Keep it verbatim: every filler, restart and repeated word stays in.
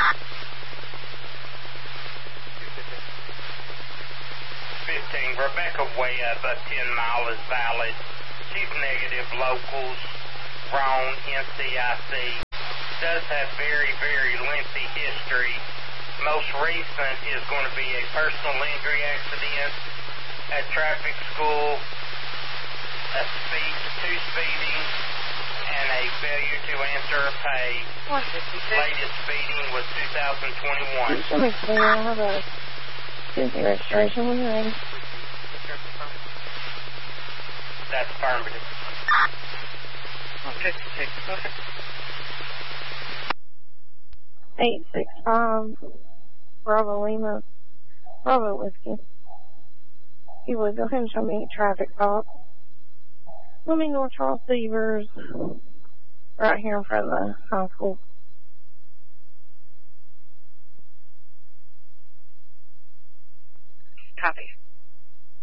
fifteen, Rebecca Webb, a ten mile is valid. She's negative. Locals, wrong. N C I C. Does have very, very lengthy history. Most recent is going to be a personal injury accident at traffic school, a speed, two speeding, and a failure to answer or pay. Latest speeding was two thousand twenty-one. Let me clear. I have a busy registration when you're ready. That's affirmative. Okay, okay, go ahead. eight six five Bravo Lima, Bravo Whiskey. You would go ahead and show me a traffic stop. Let me North Charles Severs, right here in front of the high school. Copy.